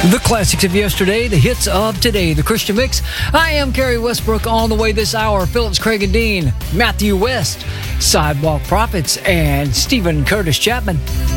The classics of yesterday, the hits of today, the Christian Mix. I am Kerry Westbrook on the way this hour. Phillips Craig and Dean, Matthew West, Sidewalk Prophets, and Stephen Curtis Chapman.